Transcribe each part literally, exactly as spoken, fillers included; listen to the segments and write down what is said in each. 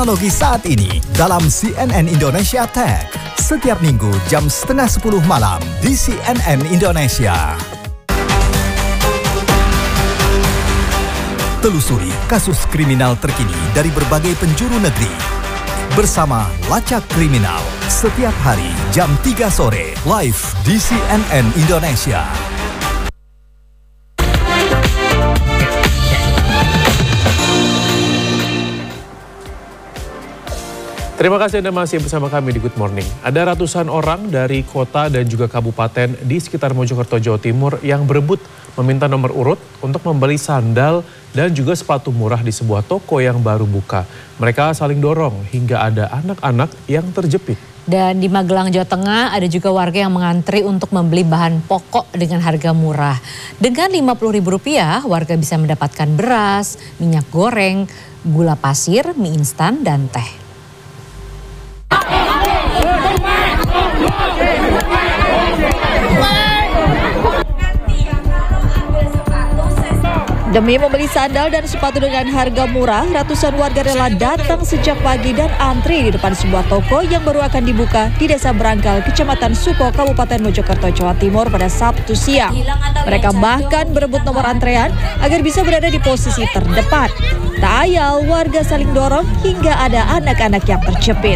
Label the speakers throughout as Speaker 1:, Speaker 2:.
Speaker 1: Teknologi saat ini dalam C N N Indonesia Tech. Setiap minggu jam setengah sepuluh malam di C N N Indonesia. Telusuri kasus kriminal terkini dari berbagai penjuru negeri. Bersama Lacak Kriminal. Setiap hari jam tiga sore live di C N N Indonesia.
Speaker 2: Terima kasih Anda masih bersama kami di Good Morning. Ada ratusan orang dari kota dan juga kabupaten di sekitar Mojokerto, Jawa Timur yang berebut meminta nomor urut untuk membeli sandal dan juga sepatu murah di sebuah toko yang baru buka. Mereka saling dorong hingga ada anak-anak yang terjepit.
Speaker 3: Dan di Magelang, Jawa Tengah ada juga warga yang mengantri untuk membeli bahan pokok dengan harga murah. Dengan lima puluh ribu rupiah, warga bisa mendapatkan beras, minyak goreng, gula pasir, mie instan, dan teh.
Speaker 4: Demi membeli sandal dan sepatu dengan harga murah, ratusan warga rela datang sejak pagi dan antri di depan sebuah toko yang baru akan dibuka di Desa Berangkal, Kecamatan Suko, Kabupaten Mojokerto, Jawa Timur pada Sabtu siang. Mereka bahkan berebut nomor antrean agar bisa berada di posisi terdepan. Tak ayal, warga saling dorong hingga ada anak-anak yang terjepit.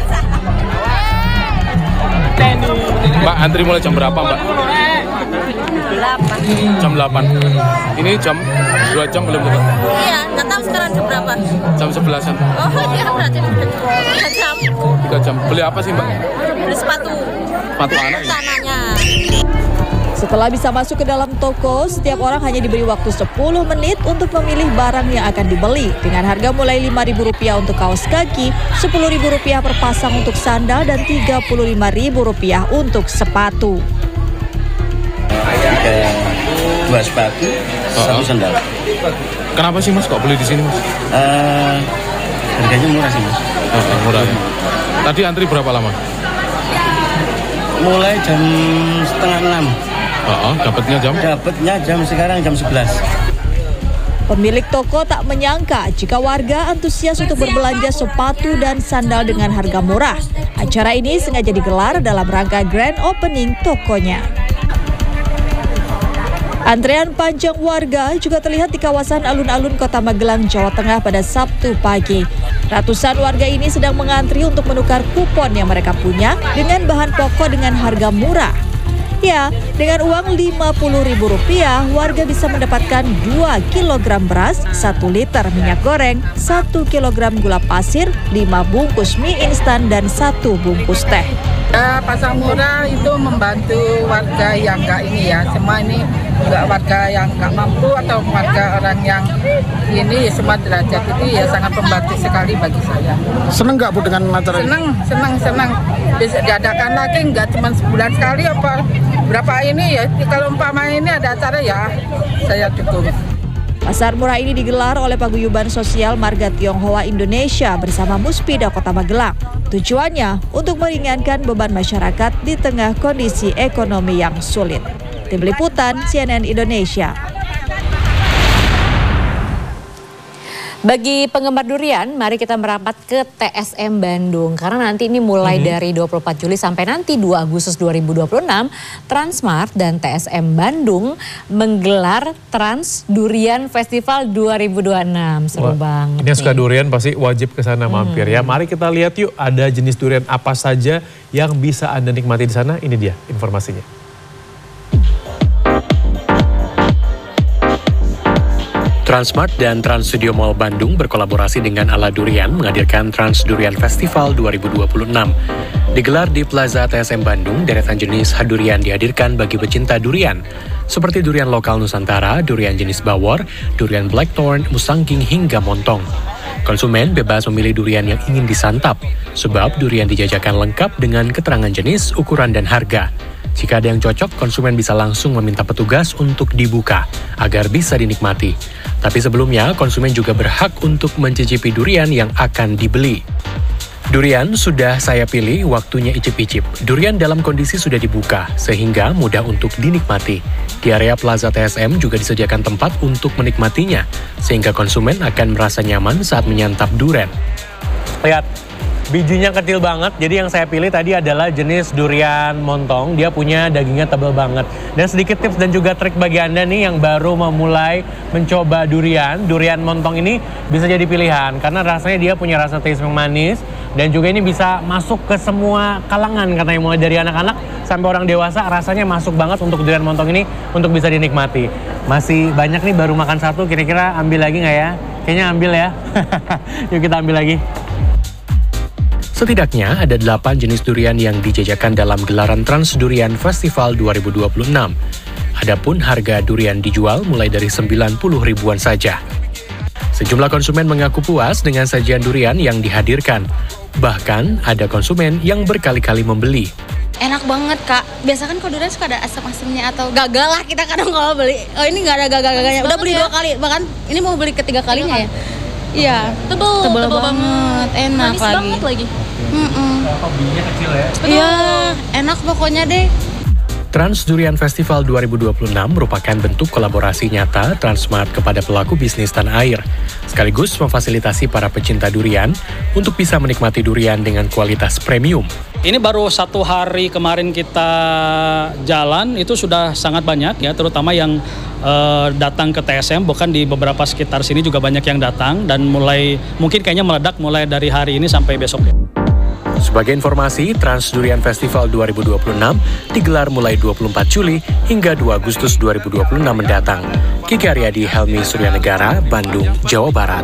Speaker 5: Mbak, antri mulai jam berapa, Mbak?
Speaker 6: delapan.
Speaker 5: Jam delapan. Ini jam dua jam belum buka?
Speaker 6: Iya, nggak tahu sekarang jam berapa.
Speaker 5: Jam sebelasan.
Speaker 6: Oh iya, berarti tiga jam.
Speaker 5: Tiga jam. Beli apa sih, Mbak?
Speaker 6: Beli sepatu.
Speaker 5: Sepatu anak ya?
Speaker 6: Sananya.
Speaker 4: Setelah bisa masuk ke dalam toko, setiap orang hanya diberi waktu sepuluh menit untuk memilih barang yang akan dibeli. Dengan harga mulai lima ribu rupiah untuk kaos kaki, sepuluh ribu rupiah per pasang untuk sandal, dan tiga puluh lima ribu rupiah untuk sepatu.
Speaker 7: Ada dua sepatu, oh, satu sandal.
Speaker 5: Kenapa sih Mas kok beli di sini, Mas?
Speaker 7: Uh, harganya murah sih, Mas.
Speaker 5: Oh, murah ya. Tadi antri berapa lama?
Speaker 7: Mulai jam setengah enam.
Speaker 5: Oh, oh, dapatnya jam?
Speaker 7: Dapatnya jam sekarang jam sebelas.
Speaker 4: Pemilik toko tak menyangka jika warga antusias untuk berbelanja sepatu dan sandal dengan harga murah. Acara ini sengaja digelar dalam rangka grand opening tokonya. Antrean panjang warga juga terlihat di kawasan alun-alun Kota Magelang, Jawa Tengah pada Sabtu pagi. Ratusan warga ini sedang mengantri untuk menukar kupon yang mereka punya dengan bahan pokok dengan harga murah. Ya, dengan uang lima puluh ribu rupiah, warga bisa mendapatkan dua kilogram beras, satu liter minyak goreng, satu kilogram gula pasir, lima bungkus mie instan, dan satu bungkus teh.
Speaker 8: Ya, pasar murah itu membantu warga yang enggak ini ya, semua ini enggak warga yang enggak mampu atau warga orang yang ini semua derajat itu ya sangat membantu sekali bagi saya.
Speaker 5: Seneng nggak Bu dengan acara ini?
Speaker 8: Seneng, seneng, seneng. Bisa diadakan lagi nggak cuma sebulan sekali apa berapa ini ya, kalau umpama ini ada acara ya saya dukung.
Speaker 4: Pasar murah ini digelar oleh Paguyuban Sosial Marga Tionghoa Indonesia bersama Muspida Kota Magelang. Tujuannya untuk meringankan beban masyarakat di tengah kondisi ekonomi yang sulit. Tim Liputan C N N Indonesia.
Speaker 3: Bagi penggemar durian, mari kita merapat ke T S M Bandung. Karena nanti ini mulai hmm. dari dua puluh empat Juli sampai nanti dua Agustus dua ribu dua puluh enam, Transmart dan T S M Bandung menggelar Trans Durian Festival dua ribu dua puluh enam. Seru Wah, banget.
Speaker 2: Ini yang suka durian pasti wajib ke sana mampir hmm. ya. Mari kita lihat yuk, ada jenis durian apa saja yang bisa Anda nikmati di sana. Ini dia informasinya.
Speaker 9: Transmart dan Trans Studio Mall Bandung berkolaborasi dengan Ala Durian menghadirkan Trans Durian Festival dua ribu dua puluh enam. Digelar di Plaza T S M Bandung, deretan jenis durian dihadirkan bagi pecinta durian, seperti durian lokal Nusantara, durian jenis bawor, durian blackthorn, musangking, hingga montong. Konsumen bebas memilih durian yang ingin disantap, sebab durian dijajakan lengkap dengan keterangan jenis, ukuran, dan harga. Jika ada yang cocok, konsumen bisa langsung meminta petugas untuk dibuka agar bisa dinikmati. Tapi sebelumnya, konsumen juga berhak untuk mencicipi durian yang akan dibeli. Durian sudah saya pilih, waktunya icip-icip. Durian dalam kondisi sudah dibuka, sehingga mudah untuk dinikmati. Di area Plaza T S M juga disediakan tempat untuk menikmatinya, sehingga konsumen akan merasa nyaman saat menyantap durian. Lihat, bijinya kecil banget, jadi yang saya pilih tadi adalah jenis durian montong. Dia punya dagingnya tebal banget. Dan sedikit tips dan juga trik bagi Anda nih yang baru memulai mencoba durian. Durian montong ini bisa jadi pilihan, karena rasanya dia punya rasa taste yang manis. Dan juga ini bisa masuk ke semua kalangan, katanya mulai dari anak-anak sampai orang dewasa. Rasanya masuk banget untuk durian montong ini untuk bisa dinikmati. Masih banyak nih, baru makan satu, kira-kira ambil lagi nggak ya? Kayaknya ambil ya. Yuk kita ambil lagi.
Speaker 10: Setidaknya ada delapan jenis durian yang dijajakan dalam gelaran Trans Durian Festival dua ribu dua puluh enam. Adapun harga durian dijual mulai dari sembilan puluh ribuan saja. Sejumlah konsumen mengaku puas dengan sajian durian yang dihadirkan. Bahkan ada konsumen yang berkali-kali membeli.
Speaker 11: Enak banget Kak, biasa kan kalau durian suka ada asam-asamnya atau gagal lah kita kadang kalau beli. Oh ini nggak ada gagal-gagalnya, udah beli ya? dua kali, bahkan ini mau beli ketiga kalinya ya. Iya, tebel, tebel, tebel banget, banget. Enak manis lagi. banget lagi. Mm-mm.
Speaker 9: Bijinya kecil ya?
Speaker 11: Iya, enak pokoknya deh.
Speaker 10: Trans Durian Festival dua ribu dua puluh enam merupakan bentuk kolaborasi nyata Transmart kepada pelaku bisnis tanah air, sekaligus memfasilitasi para pecinta durian untuk bisa menikmati durian dengan kualitas premium.
Speaker 12: Ini baru satu hari kemarin kita jalan, itu sudah sangat banyak ya, terutama yang uh, datang ke T S M, bukan di beberapa sekitar sini juga banyak yang datang, dan mulai mungkin kayaknya meledak mulai dari hari ini sampai besok ya.
Speaker 10: Sebagai informasi, Trans Durian Festival dua ribu dua puluh enam digelar mulai dua puluh empat Juli hingga dua Agustus dua ribu dua puluh enam mendatang. Kiki Aryadi, Helmi Suryanegara, Bandung, Jawa Barat.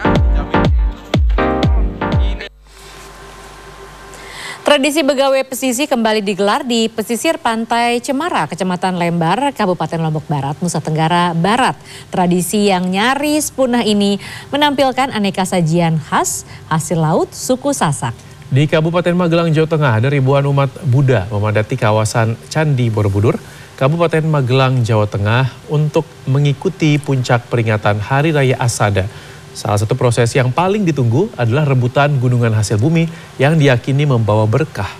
Speaker 3: Tradisi begawe pesisi kembali digelar di pesisir Pantai Cemara, Kecamatan Lembar, Kabupaten Lombok Barat, Nusa Tenggara Barat. Tradisi yang nyaris punah ini menampilkan aneka sajian khas hasil laut suku Sasak.
Speaker 2: Di Kabupaten Magelang, Jawa Tengah, ada ribuan umat Buddha memadati kawasan Candi Borobudur, Kabupaten Magelang, Jawa Tengah untuk mengikuti puncak peringatan Hari Raya Asada. Salah satu prosesi yang paling ditunggu adalah rebutan gunungan hasil bumi yang diyakini membawa berkah.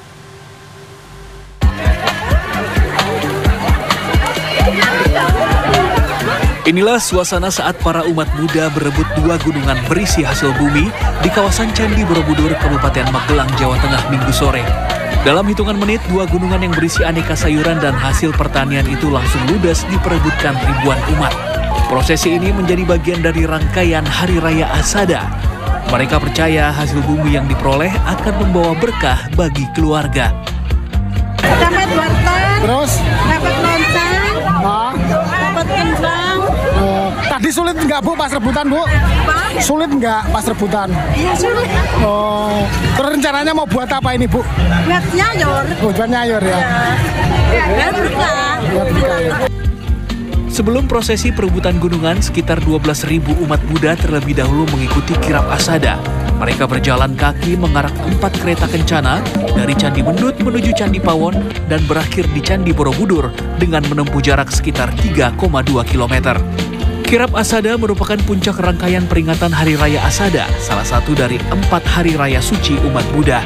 Speaker 13: Inilah suasana saat para umat Buddha berebut dua gunungan berisi hasil bumi di kawasan Candi Borobudur, Kabupaten Magelang, Jawa Tengah, Minggu sore. Dalam hitungan menit, dua gunungan yang berisi aneka sayuran dan hasil pertanian itu langsung ludes diperebutkan ribuan umat. Prosesi ini menjadi bagian dari rangkaian Hari Raya Asada. Mereka percaya hasil bumi yang diperoleh akan membawa berkah bagi keluarga.
Speaker 14: Dapat wortel,
Speaker 15: terus
Speaker 14: dapat lontang, nah. dapat kembang.
Speaker 15: Oh, tadi sulit nggak Bu pas rebutan Bu? Apa? Sulit nggak pas rebutan?
Speaker 14: Iya sulit.
Speaker 15: Oh, terus rencananya mau buat apa ini Bu?
Speaker 14: Buat nyayur.
Speaker 15: Oh, buat nyayur ya?
Speaker 14: Ya, biar berkah.
Speaker 15: Buat berkah ya.
Speaker 13: Sebelum prosesi perebutan gunungan, sekitar dua belas ribu umat Buddha terlebih dahulu mengikuti kirap Asada. Mereka berjalan kaki mengarak empat kereta kencana dari Candi Mendut menuju Candi Pawon dan berakhir di Candi Borobudur dengan menempuh jarak sekitar tiga koma dua kilometer. Kirap Asada merupakan puncak rangkaian peringatan Hari Raya Asada, salah satu dari empat hari raya suci umat Buddha.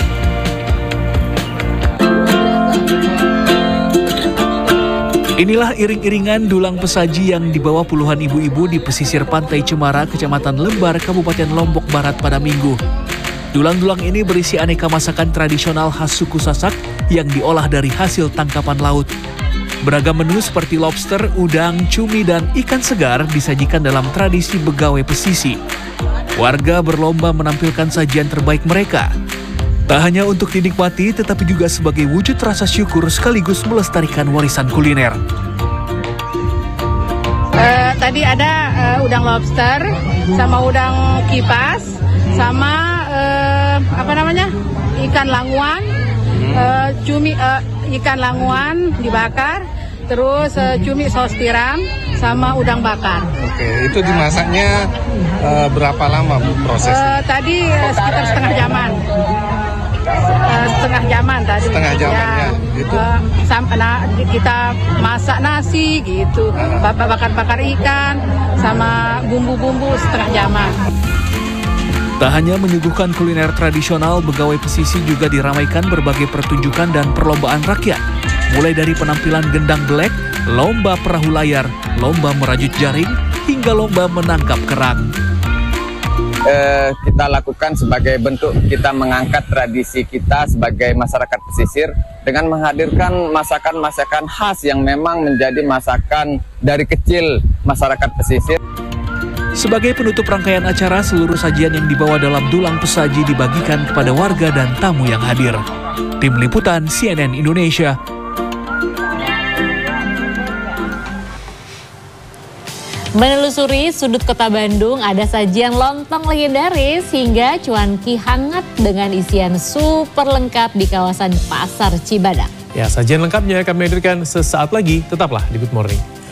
Speaker 13: Inilah iring-iringan dulang pesaji yang dibawa puluhan ibu-ibu di pesisir Pantai Cemara, Kecamatan Lembar, Kabupaten Lombok Barat pada Minggu. Dulang-dulang ini berisi aneka masakan tradisional khas suku Sasak yang diolah dari hasil tangkapan laut. Beragam menu seperti lobster, udang, cumi, dan ikan segar disajikan dalam tradisi begawe pesisi. Warga berlomba menampilkan sajian terbaik mereka. Tak hanya untuk dinikmati, tetapi juga sebagai wujud rasa syukur sekaligus melestarikan warisan kuliner.
Speaker 8: Uh, tadi ada uh, udang lobster, sama udang kipas, sama uh, apa namanya ikan languan, uh, cumi uh, ikan languan dibakar, terus uh, cumi saus tiram, sama udang bakar.
Speaker 16: Oke, itu dimasaknya uh, berapa lama Bu prosesnya?
Speaker 8: Uh, tadi uh, sekitar setengah jaman. Uh, setengah jaman tadi.
Speaker 16: Setengah jaman ya. Itu
Speaker 8: uh, sampai nah, kita masak nasi gitu, bakar-bakar ikan sama bumbu-bumbu setengah jaman.
Speaker 13: Tak hanya menyuguhkan kuliner tradisional, begawe pesisi juga diramaikan berbagai pertunjukan dan perlombaan rakyat. Mulai dari penampilan gendang belek, lomba perahu layar, lomba merajut jaring, hingga lomba menangkap kerang.
Speaker 17: eh, kita lakukan sebagai bentuk kita mengangkat tradisi kita sebagai masyarakat pesisir dengan menghadirkan masakan-masakan khas yang memang menjadi masakan dari kecil masyarakat pesisir.
Speaker 13: Sebagai penutup rangkaian acara, seluruh sajian yang dibawa dalam dulang pesaji dibagikan kepada warga dan tamu yang hadir. Tim Liputan C N N Indonesia.
Speaker 3: Menelusuri sudut kota Bandung, ada sajian lontong legendaris hingga cuanki hangat dengan isian super lengkap di kawasan Pasar Cibadak.
Speaker 2: Ya, sajian lengkapnya kami hadirkan sesaat lagi. Tetaplah di Good Morning.